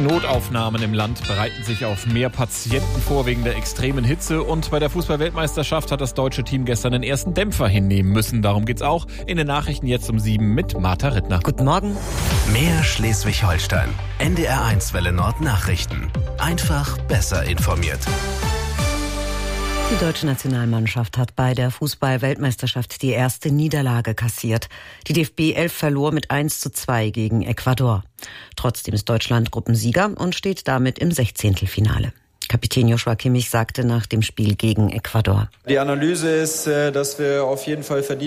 Notaufnahmen im Land bereiten sich auf mehr Patienten vor wegen der extremen Hitze. Und bei der Fußball-Weltmeisterschaft hat das deutsche Team gestern den ersten Dämpfer hinnehmen müssen. Darum geht's auch in den Nachrichten jetzt um 7 mit Martha Rittner. Guten Morgen. Mehr Schleswig-Holstein. NDR1 Welle Nord Nachrichten. Einfach besser informiert. Die deutsche Nationalmannschaft hat bei der Fußball-Weltmeisterschaft die erste Niederlage kassiert. Die DFB 11 verlor mit 1:2 gegen Ecuador. Trotzdem ist Deutschland Gruppensieger und steht damit im 16. Kapitän Joshua Kimmich sagte nach dem Spiel gegen Ecuador: Die Analyse ist, dass wir auf jeden Fall verdient